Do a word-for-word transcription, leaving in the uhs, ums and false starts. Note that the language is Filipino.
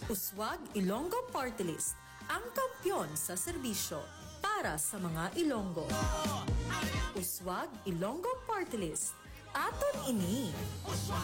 Uswag Ilonggo Party List, ang kampyon sa serbisyo para sa mga Ilonggo. Uswag Ilonggo Party List, aton ini.